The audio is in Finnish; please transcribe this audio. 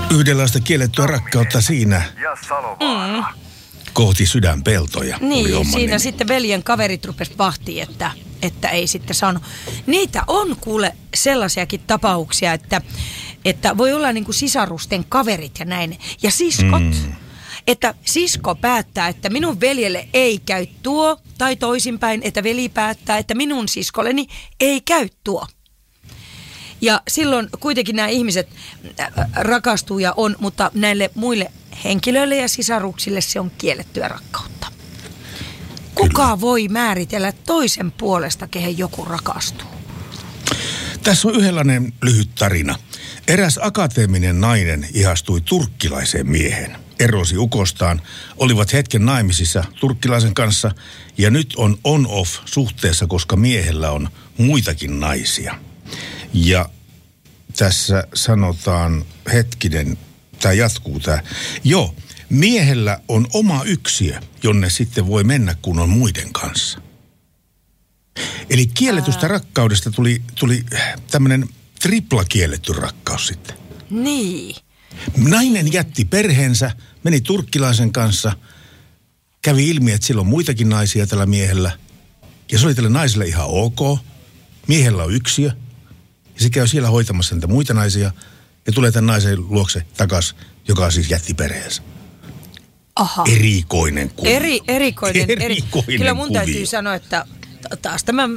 Yhdenlaista kiellettyä rakkautta siinä kohti sydänpeltoja. Niin, siinä sitten veljen kaverit rupesivat vahtiin, että ei sitten saanut. Niitä on kuule sellaisiakin tapauksia, että voi olla niin kuin sisarusten kaverit ja näin. Ja siskot, että sisko päättää, että minun veljelle ei käy tuo, tai toisinpäin, että veli päättää, että minun siskolleni ei käy tuo. Ja silloin kuitenkin nämä ihmiset rakastuu ja on, mutta näille muille henkilöille ja sisaruksille se on kiellettyä rakkautta. Kuka voi määritellä toisen puolesta, kehen joku rakastuu? Tässä on yhdenlainen lyhyt tarina. Eräs akateeminen nainen ihastui turkkilaiseen miehen. Erosi ukostaan, olivat hetken naimisissa turkkilaisen kanssa ja nyt on on-off suhteessa, koska miehellä on muitakin naisia. Ja tässä sanotaan, tämä jatkuu tämä. Joo, miehellä on oma yksiö, jonne sitten voi mennä, kun on muiden kanssa. Eli kielletystä rakkaudesta tuli tämmöinen tripla kielletty rakkaus sitten. Niin. Nainen jätti perheensä, meni turkkilaisen kanssa, kävi ilmi, että sillä on muitakin naisia tällä miehellä. Ja se oli tälle naiselle ihan ok. Miehellä on yksiö. Ja se käy siellä hoitamassa niitä muita naisia ja tulee tämän naisen luokse takaisin, joka siis jätti perheensä. Aha. Erikoinen kuvio. Erikoinen. Kyllä mun kuvio. täytyy sanoa, että taas tämä